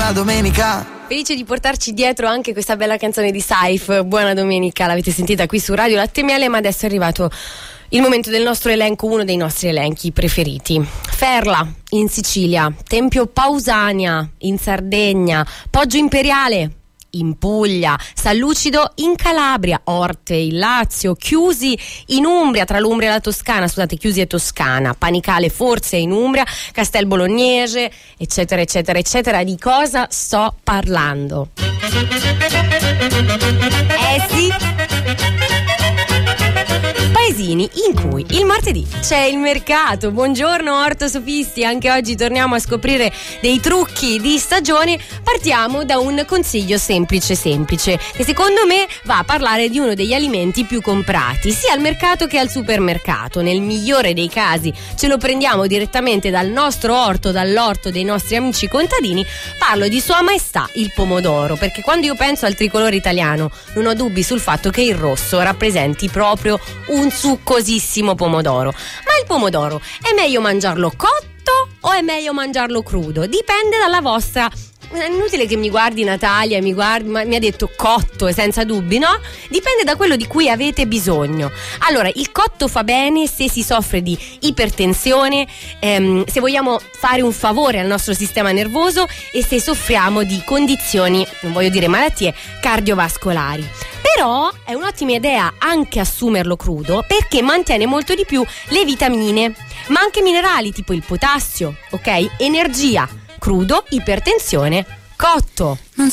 buona domenica. Felice di portarci dietro anche questa bella canzone di Saif, Buona Domenica, l'avete sentita qui su Radio Latte Miele, ma adesso è arrivato il momento del nostro elenco, uno dei nostri elenchi preferiti. Ferla in Sicilia, Tempio Pausania in Sardegna, Poggio Imperiale in Puglia, San Lucido in Calabria, Orte in Lazio, Chiusi in Umbria, tra l'Umbria e la Toscana, scusate, Chiusi e Toscana, Panicale forse in Umbria, Castel Bolognese, eccetera eccetera eccetera. Di cosa sto parlando? Sì, paesini in cui il martedì c'è il mercato. Buongiorno ortosofisti, anche oggi torniamo a scoprire dei trucchi di stagione. Partiamo da un consiglio semplice che secondo me va a parlare di uno degli alimenti più comprati sia al mercato che al supermercato. Nel migliore dei casi ce lo prendiamo direttamente dal nostro orto, dall'orto dei nostri amici contadini. Parlo di Sua Maestà il pomodoro, perché quando io penso al tricolore italiano non ho dubbi sul fatto che il rosso rappresenti proprio un succosissimo pomodoro. Ma il pomodoro è meglio mangiarlo cotto o è meglio mangiarlo crudo? Dipende dalla vostra. È inutile che mi guardi Natalia, mi ha detto cotto e senza dubbi, no? Dipende da quello di cui avete bisogno. Allora, il cotto fa bene se si soffre di ipertensione, se vogliamo fare un favore al nostro sistema nervoso e se soffriamo di condizioni, non voglio dire malattie, cardiovascolari. Però è un'ottima idea anche assumerlo crudo, perché mantiene molto di più le vitamine, ma anche minerali tipo il potassio, ok? Energia, crudo, ipertensione, cotto. Non